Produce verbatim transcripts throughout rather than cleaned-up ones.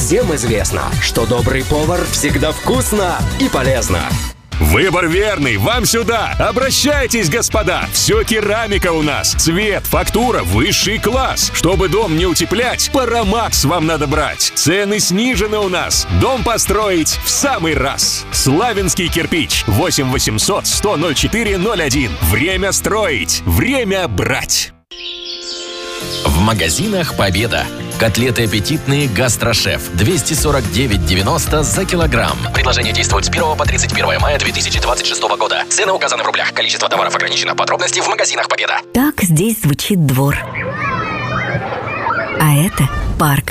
Всем известно, что добрый повар всегда вкусно и полезно. Выбор верный, вам сюда! Обращайтесь, господа! Все керамика у нас. Цвет, фактура, высший класс. Чтобы дом не утеплять, Парамакс вам надо брать. Цены снижены у нас. Дом построить в самый раз. Славянский кирпич. восемь восемьсот сто ноль четыре ноль один. Время строить. Время брать. В магазинах «Победа». Котлеты аппетитные «Гастрошеф». двести сорок девять девяносто за килограмм. Предложение действует с первого по тридцать первое мая две тысячи двадцать шестого года. Цены указаны в рублях. Количество товаров ограничено. Подробности в магазинах «Победа». Так здесь звучит двор. А это парк.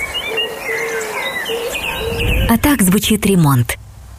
А так звучит ремонт.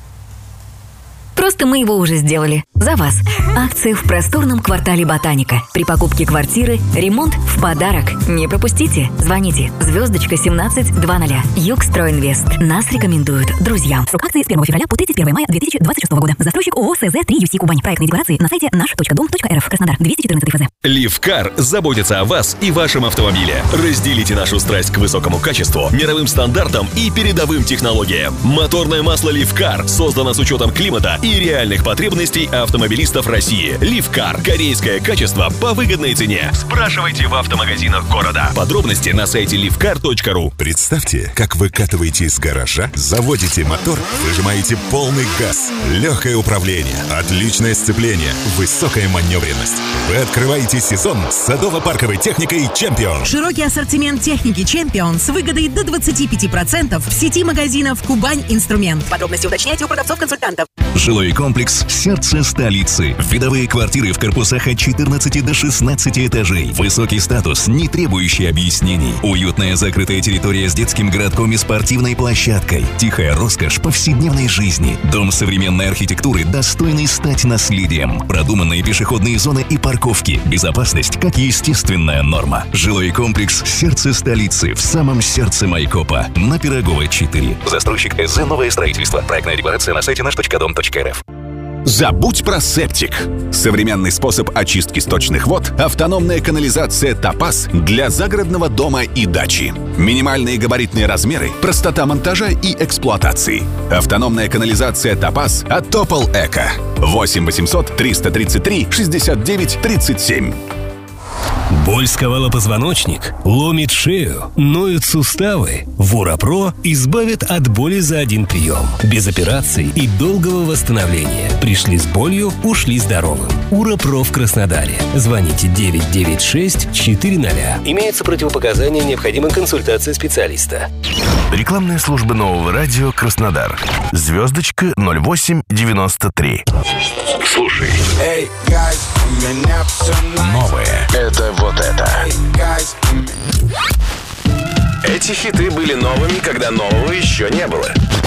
Просто мы его уже сделали. За вас. Акция в просторном квартале «Ботаника». При покупке квартиры ремонт в подарок. Не пропустите. Звоните. Звездочка семнадцать двадцать. Югстройинвест. Нас рекомендуют друзьям. Срок акции с первого февраля по тридцать первое мая две тысячи двадцать шестого года. Застройщик ООО СЗ три ю си Кубань. Проектные декларации на сайте наш точка дом точка эр эф. Краснодар. двести четырнадцать ФЗ. Ливкар заботится о вас и вашем автомобиле. Разделите нашу страсть к высокому качеству, мировым стандартам и передовым технологиям. Моторное масло Ливкар создано с учетом климата и реальных потребностей автомобилистов России. Ливкар. Корейское качество по выгодной цене. Спрашивайте в автомагазинах города. Подробности на сайте ливкар точка ру. Представьте, как выкатываете из гаража, заводите мотор, выжимаете полный газ, легкое управление, отличное сцепление, высокая маневренность. Вы открываете сезон с садово-парковой техникой «Чемпион». Широкий ассортимент техники «Чемпион» с выгодой до двадцати пяти процентов в сети магазинов «Кубань Инструмент». Подробности уточняйте у продавцов-консультантов. Жилой комплекс «Сердце столицы». Видовые квартиры в корпусах от четырнадцати до шестнадцати этажей. Высокий статус, не требующий объяснений. Уютная закрытая территория с детским городком и спортивной площадкой. Тихая роскошь повседневной жизни. Дом современной архитектуры, достойный стать наследием. Продуманные пешеходные зоны и парковки. Безопасность как естественная норма. Жилой комплекс «Сердце столицы» в самом сердце Майкопа. На Пирогова четыре. Застройщик СЗ «Новое строительство». Проектная декларация на сайте наш точка дом точка эр эф. Забудь про септик. Современный способ очистки сточных вод – автономная канализация «Топаз» для загородного дома и дачи. Минимальные габаритные размеры, простота монтажа и эксплуатации. Автономная канализация «Топаз» от Топол Эко. восемь восемьсот триста тридцать три шестьдесят девять тридцать семь. Боль сковала позвоночник, ломит шею, ноют суставы. Вурапро избавит от боли за один прием. Без операций и долгого восстановления. Пришли с болью, ушли здоровым. Урапро в Краснодаре. Звоните девять девять шесть четыре ноль. Имеются противопоказания, необходима консультация специалиста. Рекламная служба Нового радио Краснодар. Звездочка ноль восемь девяносто три. Слушай. Эй, гайз, у меня все новое. Это вот это. Эти хиты были новыми, когда нового еще не было.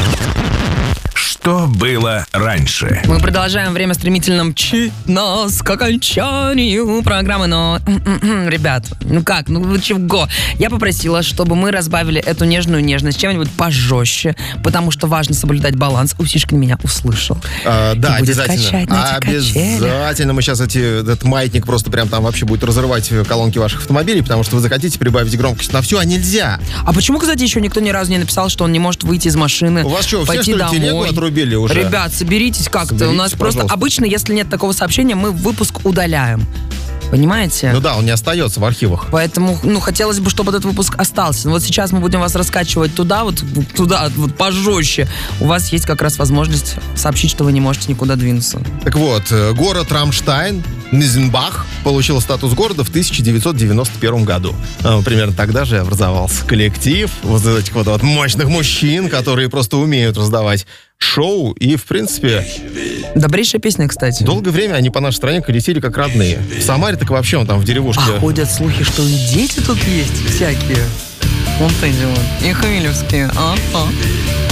Что было раньше? Мы продолжаем время стремительно мчит нас к окончанию программы, но, ребят, ну как, ну вы чего? Я попросила, чтобы мы разбавили эту нежную нежность чем-нибудь пожестче, потому что важно соблюдать баланс. Усишкин меня услышал. А, да, и будет обязательно. качать на эти Обязательно. качели. Мы сейчас эти, этот маятник просто прям там вообще будет разрывать колонки ваших автомобилей, потому что вы захотите прибавить громкость на всю, а нельзя. А почему, кстати, еще никто ни разу не написал, что он не может выйти из машины, У вас что, пойти все, что ли, домой? телегу отрубили уже? Ребят, соберитесь как-то. Соберитесь, У нас просто пожалуйста. обычно, если нет такого сообщения, мы выпуск удаляем. Понимаете? Ну да, он не остается в архивах. Поэтому, ну, хотелось бы, чтобы этот выпуск остался. Но вот сейчас мы будем вас раскачивать туда, вот туда, вот пожестче. У вас есть как раз возможность сообщить, что вы не можете никуда двинуться. Так вот, город Рамштайн, Низенбах, получил статус города в тысяча девятьсот девяносто первом году. Примерно тогда же образовался коллектив вот этих вот, вот мощных мужчин, которые просто умеют раздавать шоу. И, в принципе... Добрейшая песня, кстати. Долгое время они по нашей стране колесили как родные. В Самаре так вообще он там в деревушке... А ходят слухи, что и дети тут есть всякие. Вон ты, и Хмелевские. А-а.